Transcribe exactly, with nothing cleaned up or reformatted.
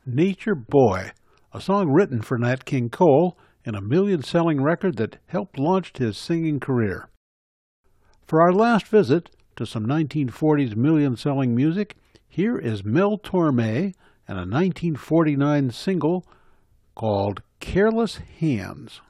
Nature Boy, a song written for Nat King Cole and a million-selling record that helped launch his singing career. For our last visit to some nineteen forties million-selling music, here is Mel Torme and a nineteen forty-nine single called Careless Hands.